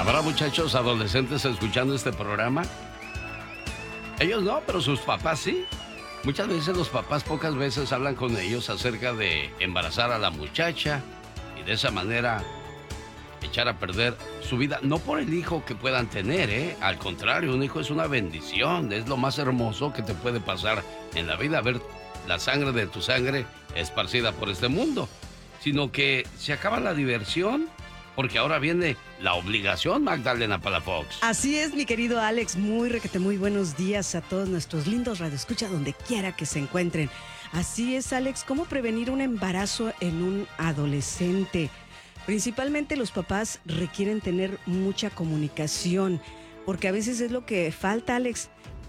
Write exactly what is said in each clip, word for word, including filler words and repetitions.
¿Habrá muchachos adolescentes escuchando este programa? Ellos no, pero sus papás sí. Muchas veces los papás pocas veces hablan con ellos acerca de embarazar a la muchacha y de esa manera echar a perder su vida, no por el hijo que puedan tener, ¿eh? Al contrario, un hijo es una bendición, es lo más hermoso que te puede pasar en la vida, ver la sangre de tu sangre esparcida por este mundo. Sino que se acaba la diversión, porque ahora viene la obligación, Magdalena Palafox. Así es, mi querido Alex, muy requete, muy buenos días a todos nuestros lindos radioescuchas donde quiera que se encuentren. Así es, Alex, ¿cómo prevenir un embarazo en un adolescente? Principalmente los papás requieren tener mucha comunicación, porque a veces es lo que falta, Alex.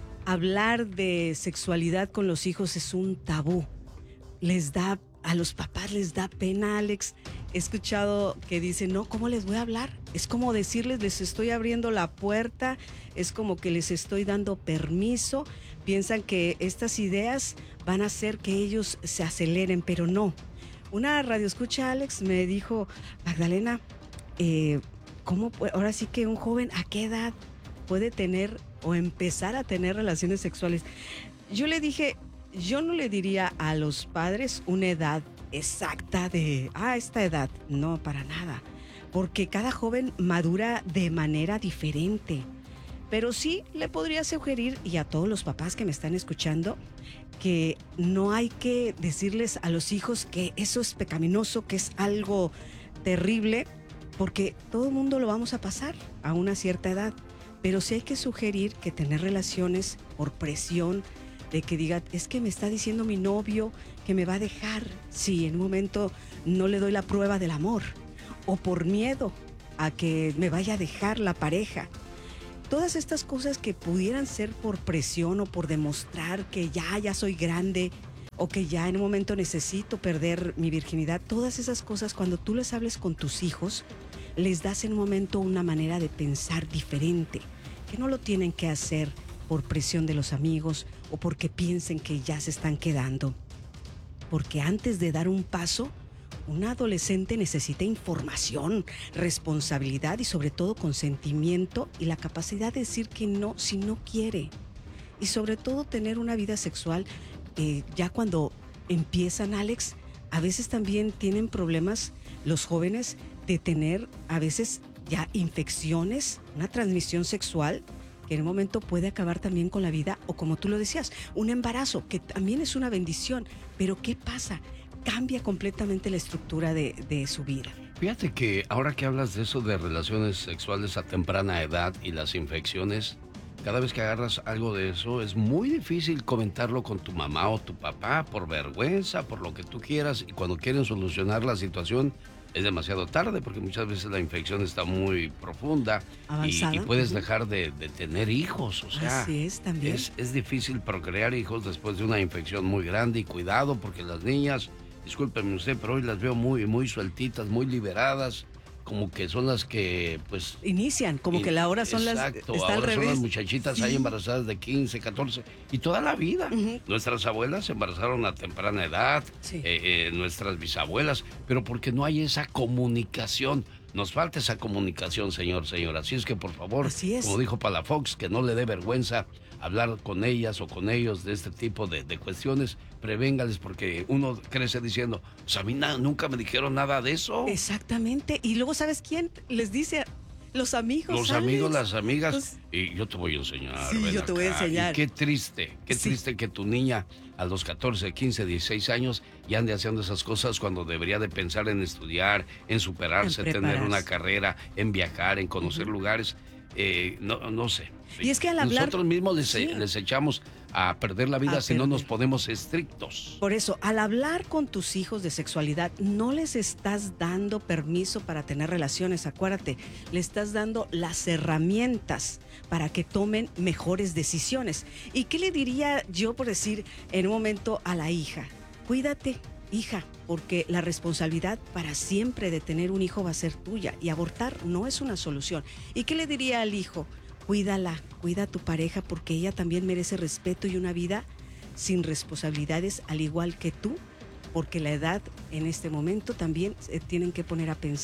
Hablar de sexualidad con los hijos es un tabú. Les da, a los papás les da pena, Alex. He escuchado que dicen, no, ¿cómo les voy a hablar? Es como decirles, les estoy abriendo la puerta, es como que les estoy dando permiso. Piensan que estas ideas van a hacer que ellos se aceleren, pero no. Una radioescucha, Alex, me dijo, Magdalena, eh, ¿cómo puede, ahora sí que un joven a qué edad puede tener o empezar a tener relaciones sexuales? Yo le dije, yo no le diría a los padres una edad exacta de, ah, esta edad, no, para nada, porque cada joven madura de manera diferente. Pero sí le podría sugerir, y a todos los papás que me están escuchando, que no hay que decirles a los hijos que eso es pecaminoso, que es algo terrible, porque todo el mundo lo vamos a pasar a una cierta edad. Pero sí hay que sugerir que tener relaciones por presión, de que diga, es que me está diciendo mi novio que me va a dejar si en un momento no le doy la prueba del amor, o por miedo a que me vaya a dejar la pareja. Todas estas cosas que pudieran ser por presión o por demostrar que ya, ya soy grande o que ya en un momento necesito perder mi virginidad, todas esas cosas cuando tú les hables con tus hijos, les das en un momento una manera de pensar diferente, que no lo tienen que hacer por presión de los amigos o porque piensen que ya se están quedando. Porque antes de dar un paso, un adolescente necesita información, responsabilidad y sobre todo consentimiento y la capacidad de decir que no si no quiere. Y sobre todo tener una vida sexual, eh, ya cuando empiezan, Alex, a veces también tienen problemas los jóvenes de tener a veces ya infecciones, una transmisión sexual que en un momento puede acabar también con la vida, o como tú lo decías, un embarazo, que también es una bendición. Pero ¿qué pasa? Cambia completamente la estructura de, de su vida. Fíjate que ahora que hablas de eso de relaciones sexuales a temprana edad y las infecciones, cada vez que agarras algo de eso es muy difícil comentarlo con tu mamá o tu papá por vergüenza, por lo que tú quieras, y cuando quieren solucionar la situación es demasiado tarde porque muchas veces la infección está muy profunda y, y puedes uh-huh. dejar de, de tener hijos. O sea, así es, también. Es, es difícil procrear hijos después de una infección muy grande, y cuidado porque las niñas, discúlpeme usted, pero hoy las veo muy, muy sueltitas, muy liberadas, como que son las que, pues... Inician, como in, que la hora son exacto, las... Está ahora al son revés. las muchachitas sí. ahí embarazadas de quince, catorce, y toda la vida. Uh-huh. Nuestras abuelas se embarazaron a temprana edad, sí. eh, eh, nuestras bisabuelas, pero porque no hay esa comunicación. Nos falta esa comunicación, señor, señora. Así es que, por favor, Así es. como dijo Palafox, que no le dé vergüenza hablar con ellas o con ellos de este tipo de, de cuestiones. Prevéngales, porque uno crece diciendo, pues a mí na, nunca me dijeron nada de eso. Exactamente. Y luego, ¿sabes quién les dice? Los amigos. Los ¿sabes? amigos, las amigas. Pues, y yo te voy a enseñar. Sí, yo acá. te voy a enseñar. Y qué triste, qué sí. triste que tu niña a los catorce, quince, dieciséis años ya ande haciendo esas cosas cuando debería de pensar en estudiar, en superarse, en tener una carrera, en viajar, en conocer uh-huh. lugares. Eh, no, no sé. Y es que al hablar... Nosotros mismos les, sí. les echamos a perder la vida a si perder. no nos ponemos estrictos. Por eso, al hablar con tus hijos de sexualidad, no les estás dando permiso para tener relaciones, acuérdate, le estás dando las herramientas para que tomen mejores decisiones. ¿Y qué le diría yo, por decir, en un momento a la hija? Cuídate, hija, porque la responsabilidad para siempre de tener un hijo va a ser tuya y abortar no es una solución. ¿Y qué le diría al hijo? Cuídala, cuida a tu pareja porque ella también merece respeto y una vida sin responsabilidades al igual que tú, porque la edad en este momento también se tienen que poner a pensar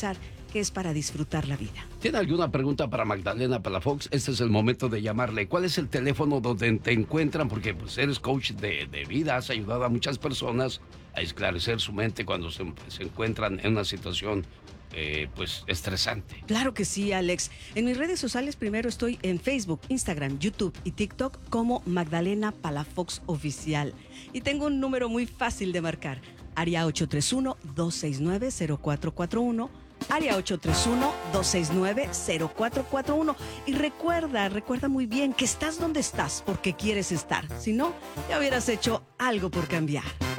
que es para disfrutar la vida. ¿Tiene alguna pregunta para Magdalena Palafox? Este es el momento de llamarle. ¿Cuál es el teléfono donde te encuentran? Porque pues eres coach de, de vida, has ayudado a muchas personas a esclarecer su mente cuando se, se encuentran en una situación eh, pues estresante. Claro que sí, Alex. En mis redes sociales primero estoy en Facebook, Instagram, YouTube y TikTok como Magdalena Palafox Oficial. Y tengo un número muy fácil de marcar, área ocho tres uno, dos seis nueve, cero cuatro cuatro uno, área ocho tres uno, dos seis nueve, cero cuatro cuatro uno. Y recuerda, recuerda muy bien que estás donde estás porque quieres estar. Si no, ya hubieras hecho algo por cambiar.